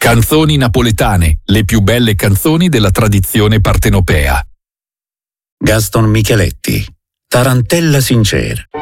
Canzoni napoletane, le più belle canzoni della tradizione partenopea. Gaston Micheletti, Tarantella sincera.